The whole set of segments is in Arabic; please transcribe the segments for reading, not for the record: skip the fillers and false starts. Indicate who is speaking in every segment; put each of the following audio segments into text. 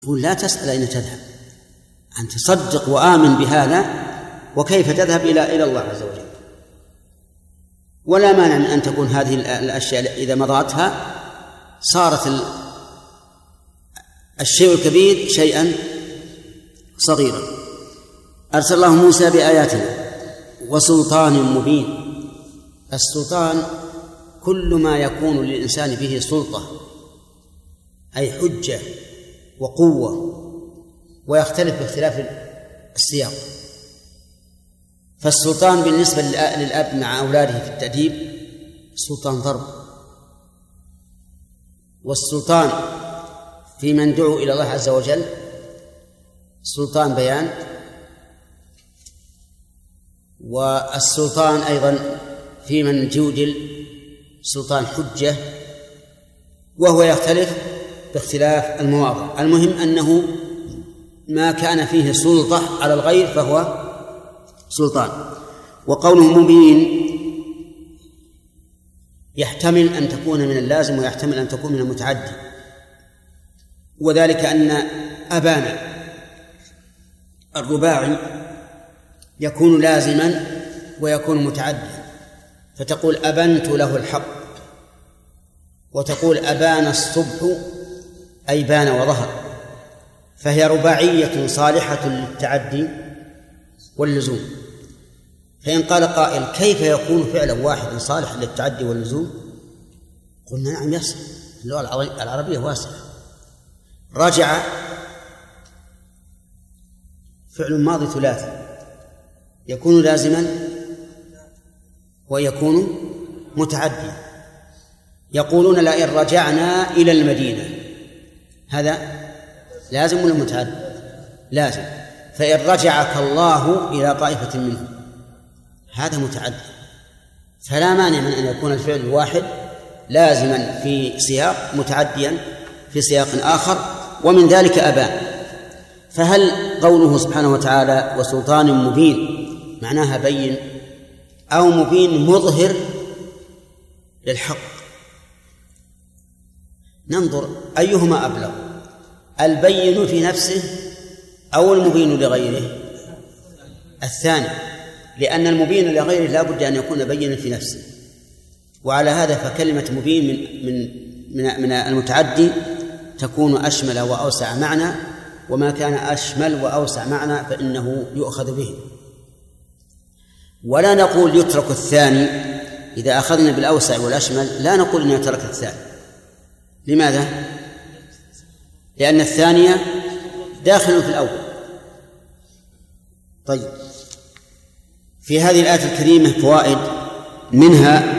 Speaker 1: يقول لا تسأل أين تذهب، أنت تصدق وآمن بهذا، وكيف تذهب إلى الله عز وجل. ولا مانع من أن تكون هذه الأشياء إذا مضاتها صارت الشيء الكبير شيئا صغيرا. أرسل الله موسى بآياتنا وسلطان مبين. السلطان كل ما يكون للإنسان به سلطة، أي حجة وقوة، ويختلف باختلاف السياق. فالسلطان بالنسبة للأب مع أولاده في التأديب سلطان ضرب، والسلطان في من دعوا إلى الله عز وجل سلطان بيان، والسلطان أيضا في من جودل سلطان حجة، وهو يختلف باختلاف المواضع. المهم أنه ما كان فيه سلطة على الغير فهو سلطان. وقوله مبين يحتمل أن تكون من اللازم ويحتمل أن تكون من المتعدي، وذلك أن أبان الرباعي يكون لازما ويكون متعديا، فتقول أبنت له الحق، وتقول أبان الصبح أي بان وظهر، فهي رباعية صالحة للتعدي واللزوم. فإن قال قائل كيف يكون فعلا واحد صالح للتعدي واللزوم؟ قلنا نعم يصح، اللغة العربية واسعة. رجع فعل ماضي ثلاثي يكون لازما ويكون متعديا. يقولون لئن رجعنا إلى المدينة، هذا لازم ولا متعدي؟ لازم. فإن رجعك الله إلى طائفة منهم، هذا متعدي. فلا مانع من أن يكون الفعل الواحد لازما في سياق، متعديا في سياق آخر، ومن ذلك أبان. فهل قوله سبحانه وتعالى وسلطان مبين معناها بين، أو مبين مظهر للحق؟ ننظر أيهما أبلغ، البين في نفسه أو المبين لغيره؟ الثاني، لأن المبين لغيره لا بد أن يكون بينا في نفسه. وعلى هذا فكلمة مبين من المتعدي تكون أشمل وأوسع معنى، وما كان أشمل وأوسع معنى فإنه يؤخذ به. ولا نقول يترك الثاني، إذا أخذنا بالأوسع والأشمل لا نقول إنه يترك الثاني. لماذا؟ لأن الثانية داخل في الأول. طيب، في هذه الآية الكريمة فوائد، منها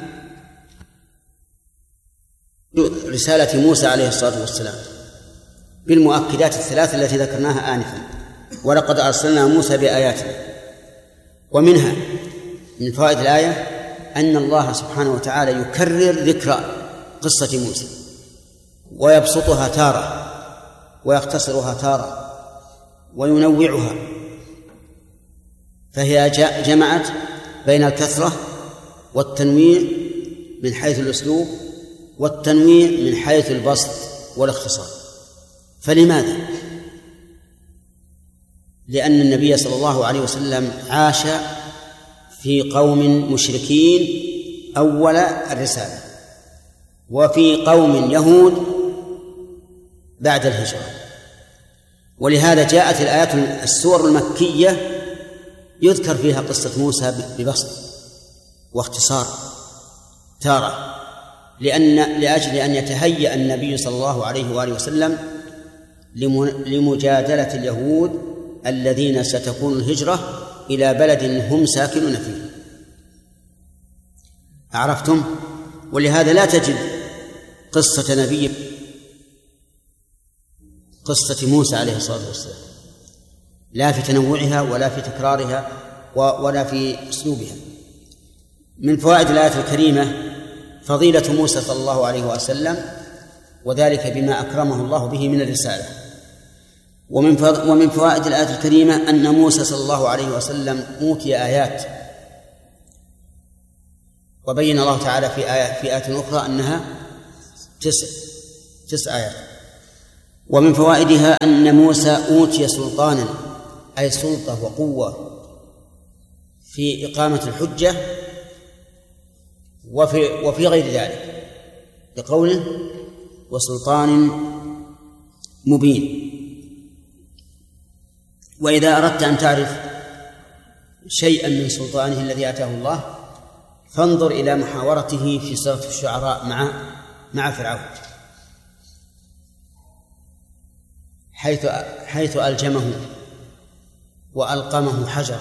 Speaker 1: رسالة موسى عليه الصلاة والسلام بالمؤكدات الثلاث التي ذكرناها آنفا، ولقد أرسلنا موسى بآياتنا. ومنها من فوائد الآية أن الله سبحانه وتعالى يكرر ذكر قصة موسى، ويبسطها تارة ويختصرها تارة وينوعها، فهي جمعت بين الكثرة والتنويع من حيث الأسلوب والتنويع من حيث البسط والاختصار. فلماذا؟ لأن النبي صلى الله عليه وسلم عاش في قوم مشركين أول الرسالة، وفي قوم يهود بعد الهجرة، ولهذا جاءت الآيات السور المكية يذكر فيها قصة موسى ببسط واختصار تارة، لأجل أن يتهيأ النبي صلى الله عليه وآله وسلم لمجادلة اليهود الذين ستكون الهجرة إلى بلد هم ساكنون فيه. عرفتم؟ ولهذا لا تجد قصة موسى عليه الصلاة والسلام لا في تنوعها ولا في تكرارها ولا في أسلوبها. من فوائد الآية الكريمة فضيلة موسى صلى الله عليه وسلم، وذلك بما أكرمه الله به من الرسالة. ومن فوائد الآية الكريمة أن موسى صلى الله عليه وسلم أوتي آيات، وبين الله تعالى في آية أخرى أنها 9 آيات. ومن فوائدها أن موسى أوتي سلطانا، أي سلطة وقوة في إقامة الحجة وفي غير ذلك، بقوله وسلطان مبين. وإذا أردت أن تعرف شيئا من سلطانه الذي آتاه الله فانظر إلى محاورته في سورة الشعراء مع فرعون، حيث ألجمه وألقمه حجرا،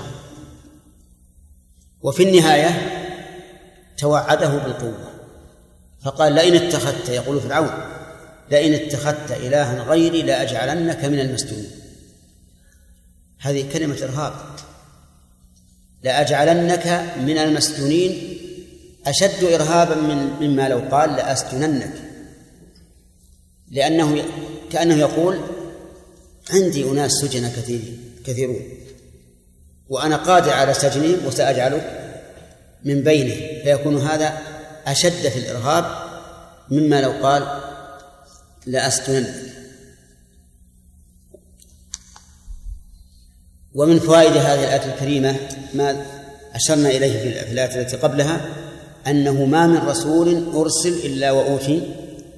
Speaker 1: وفي النهاية توعده بالقوة فقال لئن اتخذت، يقول فرعون لئن اتخذت إلها غيري لأجعلنك من المسجونين. هذه كلمة إرهاب، لأجعلنك من المسجونين أشد إرهابا مما لو قال لأسجننك، لأنه كأنه يقول عندي أناس سجن كثيرون وأنا قادر على سجنهم وسأجعلك من بينه، فيكون هذا أشد في الإرهاب مما لو قال لأسجننك. ومن فوائد هذه الآية الكريمة ما أشرنا إليه في الآية التي قبلها، أنه ما من رسول أرسل إلا وأوتي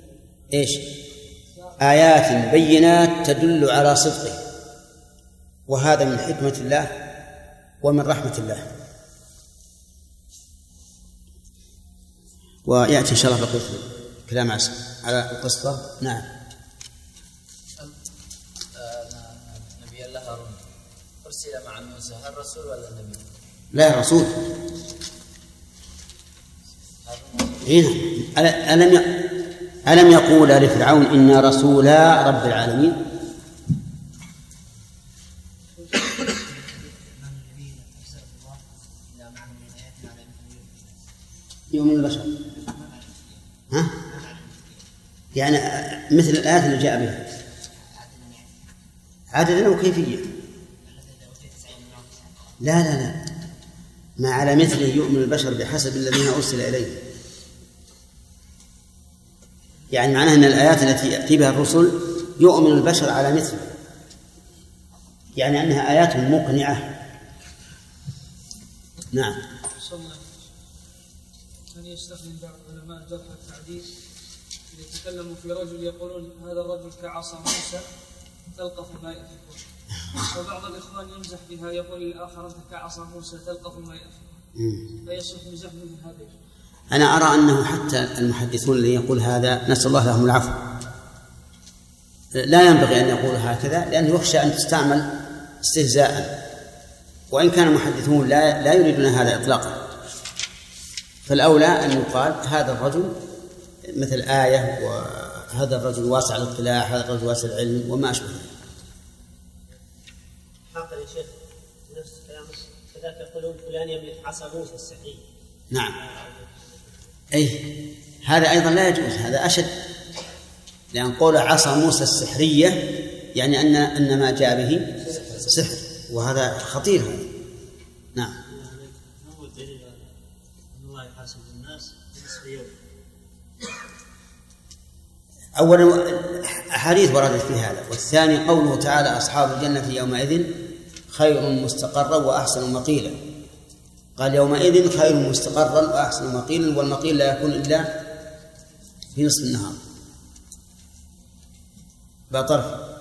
Speaker 1: آيات بينات تدل على صدقه، وهذا من حكمة الله ومن رحمة الله. ويأتي إن شاء الله بقية كلام على القصة. نعم.
Speaker 2: نبي الله هارون أرسل مع موسى، هل رسول ولا نبي؟
Speaker 1: لا، رسول. ألم يقول لفرعون إن رسولا رب العالمين؟ يوم البشر، ها؟ يعني مثل الآيات اللي جاء بها عددا وكيفية. لا ما على مثله يؤمن البشر بحسب الذين أرسل إليه. يعني معناه أن الآيات التي يأتي بها الرسل يؤمن البشر على مثله، يعني أنها آيات مقنعة. نعم.
Speaker 3: من يستخدم بعض علماء الجرح والتعديل يتكلموا في رجل يقولون هذا الرجل كعصا موسى تلقف ما يأفكون، وبعض الإخوان يمزح بها يقول الآخر أنت كعصا موسى تلقف ما يأفكون، فيصح مزح من هذا.
Speaker 1: أنا أرى أنه حتى المحدثون اللي يقول هذا نسأل الله لهم العفو لا ينبغي أن يقول هكذا، لأنه يخشى أن تستعمل استهزاء، وإن كان المحدثون لا يريدون هذا إطلاقا، فالأولى أن يقال هذا الرجل مثل آية، وهذا الرجل واسع الاطلاع، هذا الرجل واسع العلم وما أشبه.
Speaker 4: حقا يا شيخ نفس كلام كذلك يقولون فلان يملك عصا موسى السحرية.
Speaker 1: نعم، أي هذا أيضا لا يجوز، هذا أشد، لأن قول عصا موسى السحرية يعني أن ما جاء به سحر، وهذا خطير هذا. نعم.
Speaker 4: هو الدليل أن الله يحاسب الناس بنصف يوم.
Speaker 1: أولا أحاديث وردت في هذا، والثاني قوله تعالى أصحاب الجنة يومئذ خير مستقرا وأحسن مقيلا. قال يومئذ خير مستقرا وأحسن مقيلا، والمقيل لا يكون إلا في نصف النهار بطرف.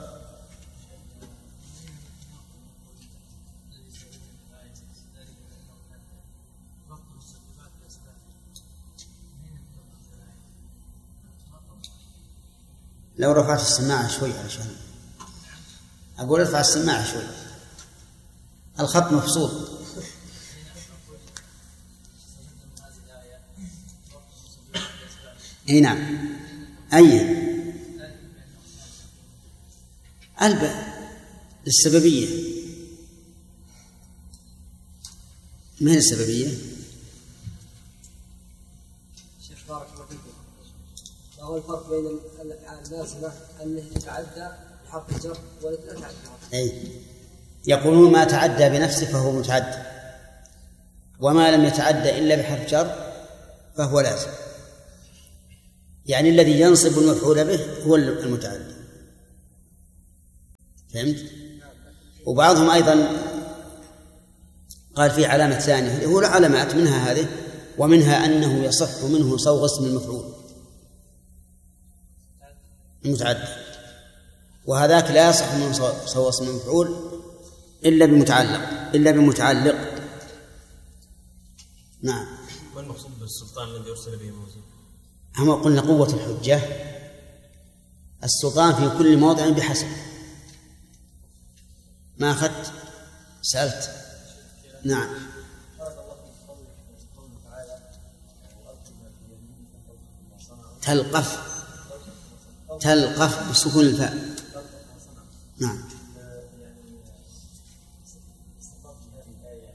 Speaker 1: لو رفعت السماعة شوي علشان أقول ارفع السماعة شوي، الخط مفصول. اي نعم. أي السببية، ما هي السببية؟
Speaker 5: شيخ بارك الله فيكم، ما هو الفرق بين اللازمة أنه يتعدى بحرف الجر ولا يتعدى بحرف؟
Speaker 1: أي يقولون ما تعدى بنفسه فهو متعدى، وما لم يتعدى إلا بحرف جر فهو لازم، يعني الذي ينصب المفعول به هو المتعدي. فهمت؟ وبعضهم أيضا قال في علامة ثانية، هو العلامات منها هذه، ومنها أنه يصح منه صوغ اسم المفعول المتعدي، وهذاك لا يصح منه صوغ اسم المفعول إلا بمتعلق. نعم.
Speaker 6: ما المقصود بالسلطان الذي أرسل به موسى؟
Speaker 1: هم قلنا قوة الحجة، السلطان في كل موضع بحسب. ما أخذت سألت. نعم. تلقف بسكون الفاء. نعم.